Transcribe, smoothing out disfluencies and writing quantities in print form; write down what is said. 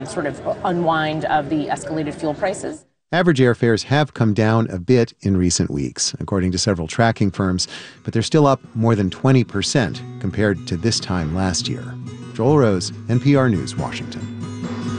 sort of unwind of the escalated fuel prices. Average airfares have come down a bit in recent weeks, according to several tracking firms, but they're still up more than 20% compared to this time last year. Joel Rose, NPR News, Washington.